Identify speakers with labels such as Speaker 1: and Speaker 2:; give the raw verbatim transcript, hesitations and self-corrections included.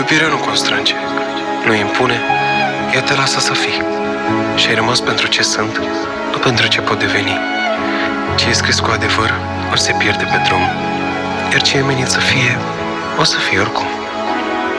Speaker 1: Iubirea nu constrânge, nu impune, ea te lasă să fii. Și ai rămas pentru ce sunt, nu pentru ce pot deveni. Ce e scris cu adevăr, ori se pierde pe drum, iar ce e menit să fie, o să fie oricum.